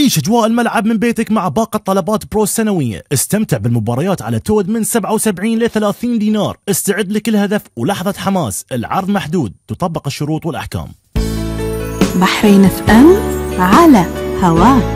عيش أجواء الملعب من بيتك مع باقة طلبات برو السنوية. استمتع بالمباريات على تود من 77 ل 30 دينار. استعد لكل هدف ولحظة حماس. العرض محدود، تطبق الشروط والأحكام. بحرين FM على هواك.